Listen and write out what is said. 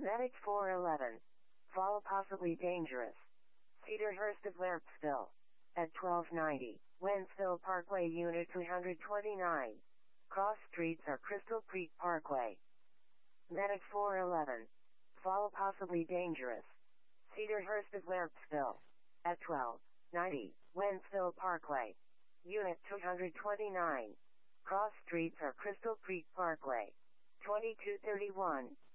Medic 411. Fall possibly dangerous. Cedarhurst of Lampsville. At 1290, Wentzville Parkway Unit 229. Cross streets are Crystal Creek Parkway. Medic 411. Fall possibly dangerous. Cedarhurst of Lampsville. At 1290, Wentzville Parkway. Unit 229. Cross streets are Crystal Creek Parkway. 2231.